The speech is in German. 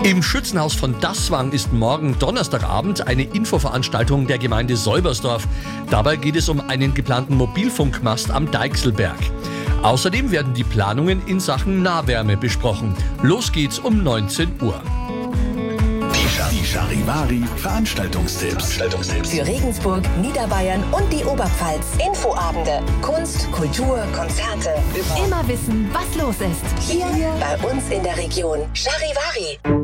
Im Schützenhaus von Dasswang ist morgen Donnerstagabend eine Infoveranstaltung der Gemeinde Säubersdorf. Dabei geht es um einen geplanten Mobilfunkmast am Deichselberg. Außerdem werden die Planungen in Sachen Nahwärme besprochen. Los geht's um 19 Uhr. Die Charivari-Veranstaltungstipps. Für Regensburg, Niederbayern und die Oberpfalz. Infoabende, Kunst, Kultur, Konzerte. Immer wissen, was los ist. Hier bei uns in der Region. Charivari.